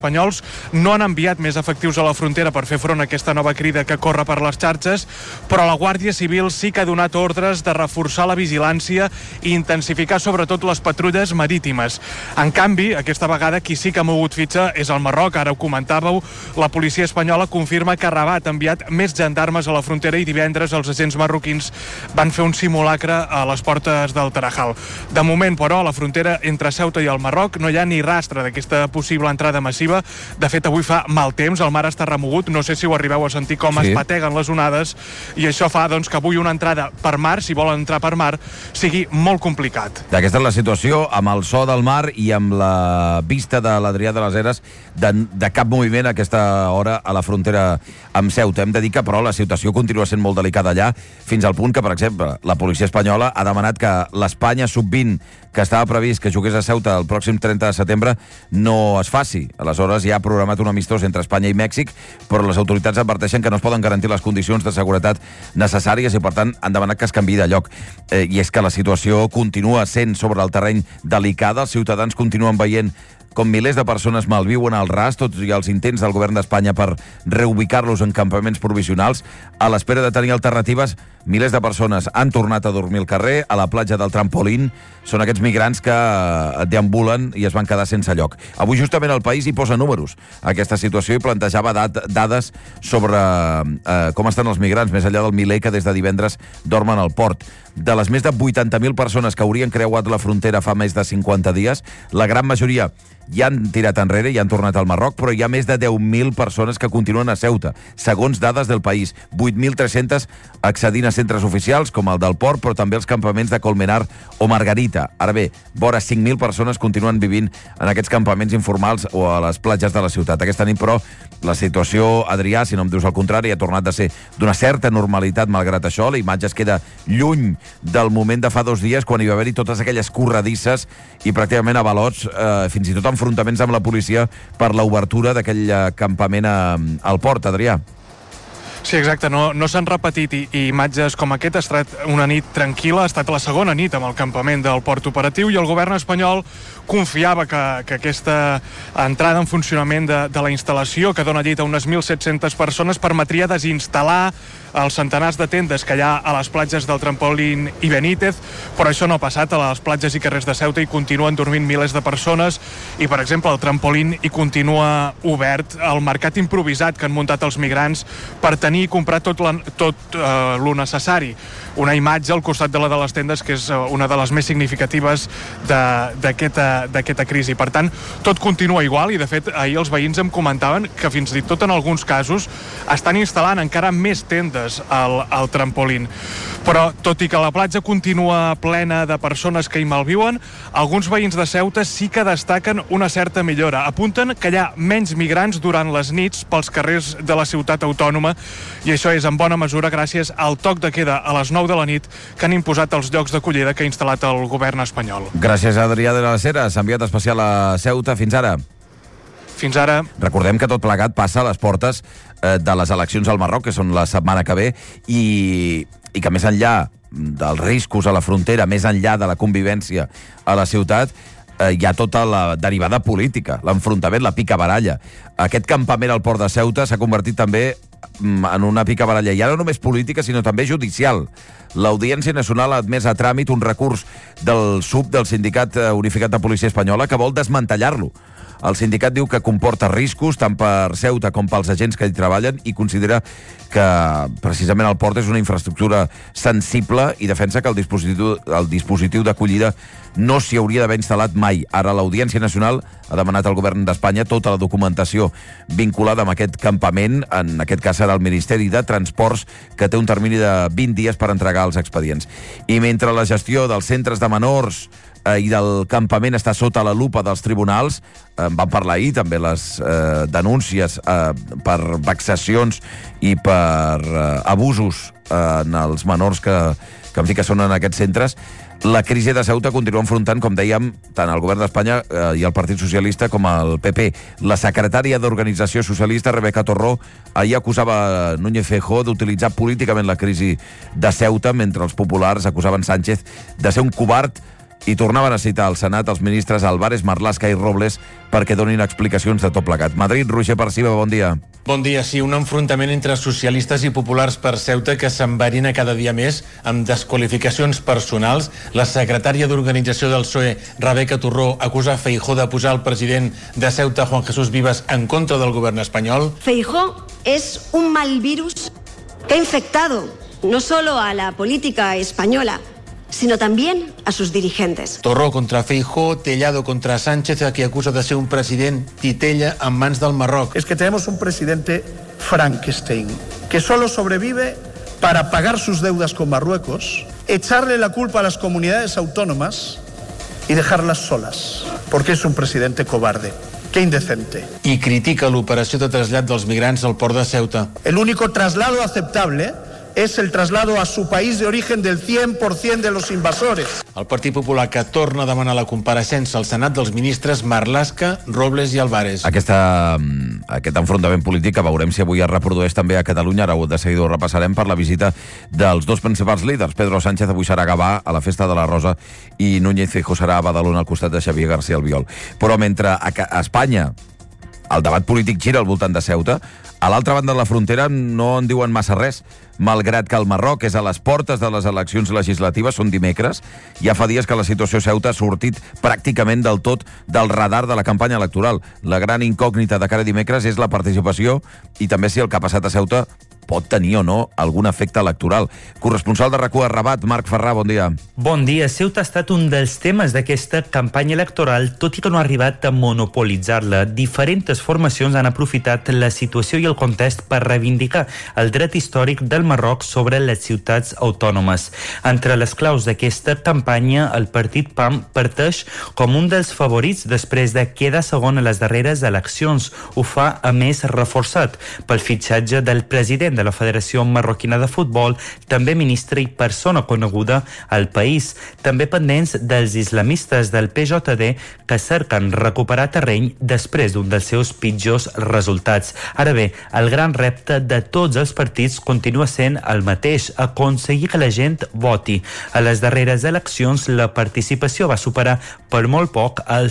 espanyols no han enviat més efectius a la frontera per fer front a aquesta nova crida que corre per les xarxes, però la Guàrdia Civil sí que ha donat ordres de reforçar la vigilància i intensificar sobretot les patrulles marítimes. En canvi, aquesta vegada qui sí que ha mogut fitxa és el Marroc, ara ho comentàveu. La policia espanyola confirma que Rabat ha enviat més gendarmes a la frontera i divendres els agents marroquins van fer un simulacre a les portes del Tarajal. De moment, però, a la frontera entre Ceuta i el Marroc no hi ha ni rastre d'aquesta possible entrada massiva. De fet, avui fa mal temps, el mar està remogut, no sé si ho arribeu a sentir com es pateguen les onades, i això fa doncs, que avui una entrada per mar, si volen entrar per mar, sigui molt complicat. Aquesta és la situació, amb el so del mar i amb la vista de l'Adrià de les Heres, de cap moviment a aquesta hora a la frontera amb Ceuta. Hem de dir que, però, la situació continua sent molt delicada allà, fins al punt que, per exemple, la policia espanyola ha demanat que l'Espanya sub-20, que estava previst que jugués a Ceuta el pròxim 30 de setembre, no es faci. Aleshores, ja ha programat un amistós entre Espanya i Mèxic, però les autoritats adverteixen que no es poden garantir les condicions de seguretat necessàries i, per tant, han demanat que es canviï de lloc. I és que la situació continua sent sobre el terreny delicada, els ciutadans continuen veient com milers de persones malviuen al ras, tots i els intents del govern d'Espanya per reubicar-los en campaments provisionals. A l'espera de tenir alternatives, milers de persones han tornat a dormir al carrer, a la platja del Trampolín. Són aquests migrants que deambulen i es van quedar sense lloc. Avui, justament, el País hi posa números a aquesta situació i plantejava dades sobre com estan els migrants, més enllà del miler que des de divendres dormen al port. De les més de 80.000 persones que haurien creuat la frontera fa més de 50 dies, la gran majoria ja han tirat enrere i han tornat al Marroc, però hi ha més de 10.000 persones que continuen a Ceuta, segons dades del País. 8.300 accedint a centres oficials, com el del port, però també els campaments de Colmenar o Margarita. Ara bé, vora 5.000 persones continuen vivint en aquests campaments informals o a les platges de la ciutat. Aquesta nit, però, la situació, Adrià, si no em dius el contrari, ha tornat a ser d'una certa normalitat. Malgrat això, la imatge es queda lluny del moment de fa 2 dies, quan hi va haver-hi totes aquelles corredisses i pràcticament avalots, fins i tot enfrontaments amb la policia per l'obertura d'aquell campament al port, Adrià. Sí, exacte, no s'han repetit imatges com aquest. Ha estat una nit tranquil·la, ha estat la segona nit amb el campament del port operatiu i el govern espanyol confiava que aquesta entrada en funcionament de la instal·lació, que dona llit a unes 1.700 persones, permetria desinstal·lar els centenars de tendes que hi ha a les platges del Trampolín i Benítez, però això no ha passat. A les platges i carrers de Ceuta hi continuen dormint milers de persones i, per exemple, al Trampolín hi continua obert el mercat improvisat que han muntat els migrants per tenir i comprar tot lo necessari. Una imatge al costat de la de les tendes que és una de les més significatives d'aquesta crisi. Per tant, tot continua igual i, de fet, ahir els veïns em comentaven que fins i tot en alguns casos estan instal·lant encara més tendes al Trampolín. Però, tot i que la platja continua plena de persones que hi malviuen, alguns veïns de Ceuta sí que destaquen una certa millora. Apunten que hi ha menys migrants durant les nits pels carrers de la ciutat autònoma i això és en bona mesura gràcies al toc de queda a les 9 de la nit que han imposat els llocs d'acollida que ha instal·lat el govern espanyol. Gràcies, Adrià de les Heres, enviat especial a Ceuta. Fins ara. Fins ara. Recordem que tot plegat passa a les portes de les eleccions al Marroc, que són la setmana que ve, i que més enllà dels riscos a la frontera, més enllà de la convivència a la ciutat, hi ha tota la derivada política, l'enfrontament, la picabaralla. Aquest campament al port de Ceuta s'ha convertit també en una picabaralla, ja no només política, sinó també judicial. L'Audiència Nacional ha admès a tràmit un recurs del SUP, del Sindicat Unificat de Policia Espanyola, que vol desmantellar-lo. El sindicat diu que comporta riscos tant per Ceuta com pels agents que hi treballen i considera que precisament el port és una infraestructura sensible i defensa que el dispositiu d'acollida no s'hi hauria d'haver instal·lat mai. Ara l'Audiència Nacional ha demanat al govern d'Espanya tota la documentació vinculada amb aquest campament, en aquest cas serà el Ministeri de Transports, que té un termini de 20 dies per entregar els expedients. I mentre la gestió dels centres de menors i del campament està sota la lupa dels tribunals, van parlar ahir també les denúncies per vexacions i per abusos en els menors que són en aquests centres. La crisi de Ceuta continua enfrontant, com dèiem, tant el govern d'Espanya i el Partit Socialista com el PP. La secretària d'Organització Socialista, Rebeca Torró, ahir acusava Núñez Feijóo d'utilitzar políticament la crisi de Ceuta, mentre els populars acusaven Sánchez de ser un covard i tornaven a citar al Senat els ministres Álvarez, Marlaska i Robles perquè donin explicacions de tot plegat. Madrid, Roger Perciba, bon dia. Bon dia, sí, un enfrontament entre socialistes i populars per Ceuta que s'enverina cada dia més amb desqualificacions personals. La secretària d'Organització del PSOE, Rebeca Turró, acusa Feijóo de posar el president de Ceuta, Juan Jesús Vivas, en contra del govern espanyol. Feijóo es un mal virus que ha infectado no solo a la política española, sino también a sus dirigentes. Torró contra Feijóo, Tellado contra Sánchez, a qui acusa de ser un president titella en mans del Marroc. Es que tenemos un presidente Frankenstein, que solo sobrevive para pagar sus deudas con Marruecos, echarle la culpa a las comunidades autónomas y dejarlas solas, porque es un presidente cobarde. ¡Qué indecente! I critica l'operació de trasllat dels migrants al port de Ceuta. El único traslado aceptable es el traslado a su país de origen del 100% de los invasores. El Partit Popular, que torna a demanar la compareixença al Senat dels ministres Marlaska, Robles i Álvarez. Aquest enfrontament polític que veurem si avui es reprodueix també a Catalunya. Ara de seguida ho repassarem per la visita dels dos principals líders. Pedro Sánchez avui serà a Gavà, a la Festa de la Rosa, i Núñez Feijóo serà a Badalona al costat de Xavier García Albiol. Però mentre a Espanya el debat polític gira al voltant de Ceuta, a l'altra banda de la frontera no en diuen massa res, malgrat que el Marroc és a les portes de les eleccions legislatives, són dimecres. Ja fa dies que la situació a Ceuta ha sortit pràcticament del tot del radar de la campanya electoral. La gran incògnita de cara a dimecres és la participació i també si el que ha passat a Ceuta pot tenir o no algun efecte electoral. Corresponsal de RAC1 a Rabat, Marc Ferrà, bon dia. Bon dia. Ceuta ha estat un dels temes d'aquesta campanya electoral, tot i que no ha arribat a monopolitzar-la. Diferents formacions han aprofitat la situació i el context per reivindicar el dret històric del Marroc sobre les ciutats autònomes. Entre les claus d'aquesta campanya, el partit PAM parteix com un dels favorits després de quedar segon a les darreres eleccions. Ho fa, a més, reforçat pel fitxatge del president de la Federació Marroquina de Futbol, també ministre i persona coneguda al país, també pendents dels islamistes del PJD que cerquen recuperar terreny després d'un dels seus pitjors resultats. Ara bé, el gran repte de tots els partits continua sent el mateix, aconseguir que la gent voti. A les darreres eleccions la participació va superar per molt poc el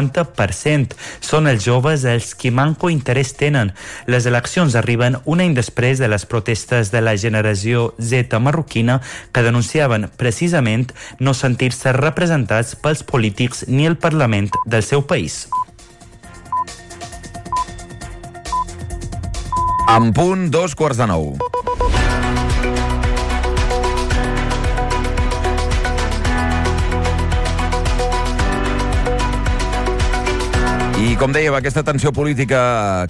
50%. Són els joves els qui manco interès tenen. Les eleccions arriben un any després de les protestes de la generació Z marroquina que denunciaven precisament no sentir-se representats pels polítics ni el Parlament del seu país. En punt, 8:45. I com dèiem, aquesta tensió política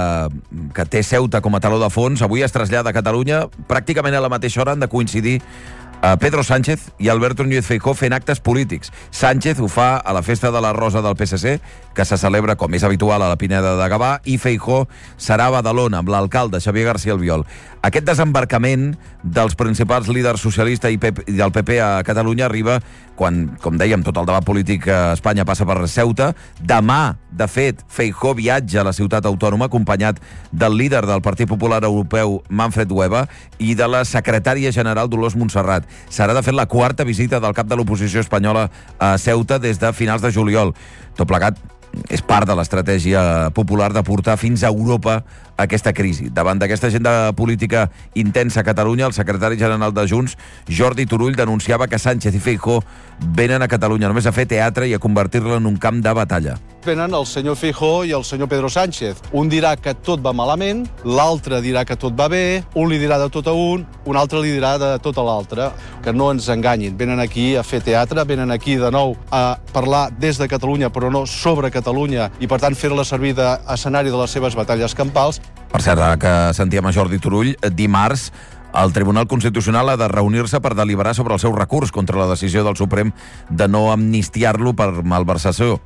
que té Ceuta com a taló de fons, avui es trasllada a Catalunya. Pràcticament a la mateixa hora han de coincidir Pedro Sánchez i Alberto Núñez Feijóo fent actes polítics. Sánchez ho fa a la Festa de la Rosa del PSC, que se celebra, com és habitual, a la Pineda de Gavà, i Feijóo serà a Badalona amb l'alcalde Xavier García Albiol. Aquest desembarcament dels principals líders socialistes i del PP a Catalunya arriba quan, com dèiem, tot el debat polític a Espanya passa per Ceuta. Demà, de fet, Feijóo viatja a la ciutat autònoma acompanyat del líder del Partit Popular Europeu, Manfred Weber, i de la secretària general Dolors Montserrat. Serà, de fet, la quarta visita del cap de l'oposició espanyola a Ceuta des de finals de juliol. Tot plegat és part de l'estratègia popular de portar fins a Europa aquesta crisi. Davant d'aquesta agenda política intensa a Catalunya, el secretari general de Junts, Jordi Turull, denunciava que Sánchez i Feijóo venen a Catalunya només a fer teatre i a convertir-la en un camp de batalla. Venen el senyor Feijóo i el senyor Pedro Sánchez. Un dirà que tot va malament, l'altre dirà que tot va bé, un li dirà de tot a un altre li dirà de tot a l'altre. Que no ens enganyin. Venen aquí a fer teatre, venen aquí de nou a parlar des de Catalunya, però no sobre Catalunya, i per tant fer-la servir d'escenari de les seves batalles campals. Per cert, ara que sentíem a Jordi Turull, dimarts el Tribunal Constitucional ha de reunir-se per deliberar sobre el seu recurs contra la decisió del Suprem de no amnistiar-lo per malversació,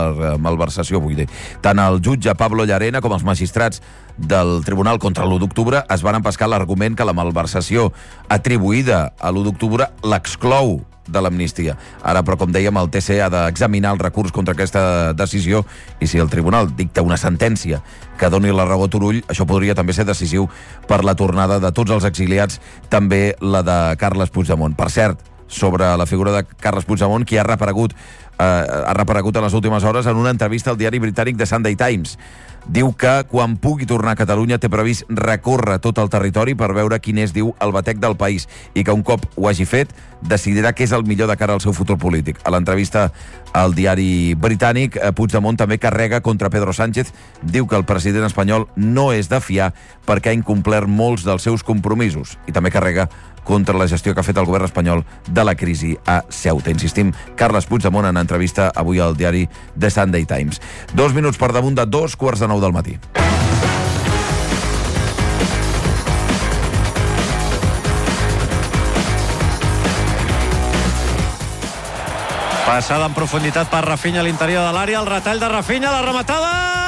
vull dir. Tant el jutge Pablo Llarena com els magistrats del Tribunal contra l'1 d'octubre es van empescar l'argument que la malversació atribuïda a l'1 d'octubre l'exclou de l'amnistia. Ara, però, com dèiem, el TC ha d'examinar el recurs contra aquesta decisió i si el tribunal dicta una sentència que doni la raó a Turull, això podria també ser decisiu per la tornada de tots els exiliats, també la de Carles Puigdemont. Per cert, sobre la figura de Carles Puigdemont, qui ha reaparegut en les últimes hores en una entrevista al diari britànic The Sunday Times. Diu que quan pugui tornar a Catalunya té previst recórrer tot el territori per veure quin és, diu, el batec del país, i que un cop ho hagi fet decidirà què és el millor de cara al seu futur polític. A l'entrevista al diari britànic, Puigdemont també carrega contra Pedro Sánchez. Diu que el president espanyol no és de fiar perquè ha incomplert molts dels seus compromisos, i també carrega contra la gestió que ha fet el govern espanyol de la crisi a Ceuta. Insistim, Carles Puigdemont en entrevista avui al diari The Sunday Times. 2 minuts per damunt de 2:45 del matí. Passada en profunditat per Rafinha a l'interior de l'àrea, el retall de Rafinha, la rematada...